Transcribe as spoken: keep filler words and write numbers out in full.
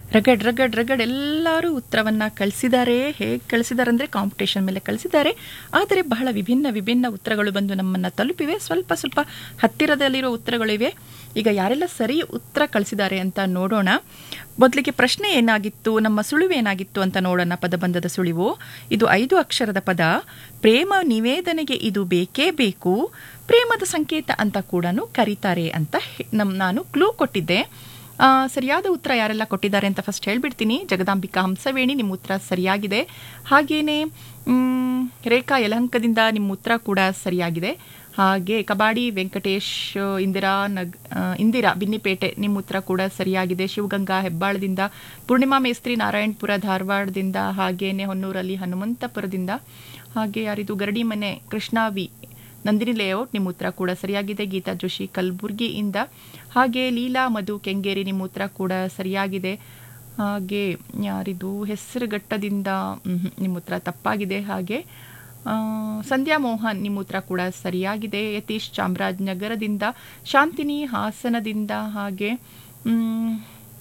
ರಗಡ್ ರಗಡ್ ರಗಡ್ ಎಲ್ಲರೂ ಉತ್ತರವನ್ನು ಕಳಿಸಿದ್ದಾರೆ. ಹೇಗೆ ಕಳಿಸಿದ್ದಾರೆ ಅಂದರೆ ಕಾಂಪಿಟೇಷನ್ ಮೇಲೆ ಕಳಿಸಿದ್ದಾರೆ. ಆದರೆ ಬಹಳ ವಿಭಿನ್ನ ವಿಭಿನ್ನ ಉತ್ತರಗಳು ಬಂದು ನಮ್ಮನ್ನು ತಲುಪಿವೆ. ಸ್ವಲ್ಪ ಸ್ವಲ್ಪ ಹತ್ತಿರದಲ್ಲಿರೋ ಉತ್ತರಗಳಿವೆ. ಈಗ ಯಾರೆಲ್ಲ ಸರಿ ಉತ್ತರ ಕಳಿಸಿದ್ದಾರೆ ಅಂತ ನೋಡೋಣ. ಮೊದಲಿಗೆ ಪ್ರಶ್ನೆ ಏನಾಗಿತ್ತು, ನಮ್ಮ ಸುಳಿವು ಏನಾಗಿತ್ತು ಅಂತ ನೋಡೋಣ. ಪದಬಂಧದ ಸುಳಿವು ಇದು ಐದು ಅಕ್ಷರದ ಪದ. ಪ್ರೇಮ ನಿವೇದನೆಗೆ ಇದು ಬೇಕೇ ಬೇಕು, ಪ್ರೇಮದ ಸಂಕೇತ ಅಂತ ಕೂಡ ಕರೀತಾರೆ ಅಂತ ನಮ್ ನಾನು ಕ್ಲೂ ಕೊಟ್ಟಿದ್ದೆ. ಸರಿಯಾದ ಉತ್ತರ ಯಾರೆಲ್ಲ ಕೊಟ್ಟಿದ್ದಾರೆ ಅಂತ ಫಸ್ಟ್ ಹೇಳ್ಬಿಡ್ತೀನಿ. ಜಗದಾಂಬಿಕಾ ಹಂಸವೇಣಿ, ನಿಮ್ಮ ಉತ್ತರ ಸರಿಯಾಗಿದೆ. ಹಾಗೇನೆ ರೇಖಾ ಯಲಹಂಕದಿಂದ ನಿಮ್ಮ ಉತ್ತರ ಕೂಡ ಸರಿಯಾಗಿದೆ. ಹಾಗೆ ಕಬಾಡಿ ವೆಂಕಟೇಶ್, ಇಂದಿರಾ ನಗ್ ಇಂದಿರಾ ಬಿನ್ನಿಪೇಟೆ, ನಿಮ್ಮ ಉತ್ತರ ಕೂಡ ಸರಿಯಾಗಿದೆ. ಶಿವಗಂಗಾ ಹೆಬ್ಬಾಳದಿಂದ, ಪೂರ್ಣಿಮಾ ಮೇಸ್ತ್ರಿ ನಾರಾಯಣಪುರ ಧಾರವಾಡದಿಂದ, ಹಾಗೇನೆ ಹೊನ್ನೂರಲ್ಲಿ ಹನುಮಂತಪುರದಿಂದ, ಹಾಗೆ ಯಾರಿದು ಗರಡಿ ಮನೆ ಕೃಷ್ಣ ವಿ ನಂದಿನಿ ಲೇಔಟ್, ನಿಮ್ಮ ಉತ್ತರ ಕೂಡ ಸರಿಯಾಗಿದೆ. ಗೀತಾ ಜೋಶಿ ಕಲಬುರ್ಗಿಯಿಂದ, ಹಾಗೆ ಲೀಲಾ ಮಧು ಕೆಂಗೇರಿ, ನಿಮ್ಮ ಉತ್ತರ ಕೂಡ ಸರಿಯಾಗಿದೆ. ಹಾಗೆ ಯಾರಿದು ಹೆಸರುಘಟ್ಟದಿಂದ, ನಿಮ್ಮ ಉತ್ತರ ತಪ್ಪಾಗಿದೆ. ಹಾಗೆ ಸಂಧ್ಯಾ ಮೋಹನ್, ನಿಮ್ಮ ಉತ್ತರ ಕೂಡ ಸರಿಯಾಗಿದೆ. ಯತೀಶ್ ಚಾಮರಾಜನಗರದಿಂದ, ಶಾಂತಿನಿ ಹಾಸನದಿಂದ, ಹಾಗೆ